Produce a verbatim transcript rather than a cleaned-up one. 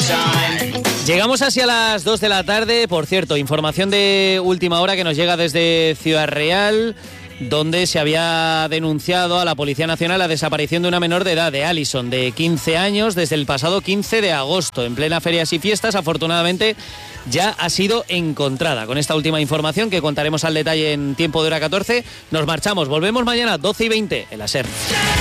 Llegamos hacia las dos de la tarde. Por cierto, información de última hora que nos llega desde Ciudad Real, donde se había denunciado a la Policía Nacional la desaparición de una menor de edad, de Alison, de quince años, desde el pasado quince de agosto, en plena ferias y fiestas. Afortunadamente ya ha sido encontrada. Con esta última información, que contaremos al detalle en Tiempo de Hora catorce, nos marchamos. Volvemos mañana, doce y veinte, en la SER.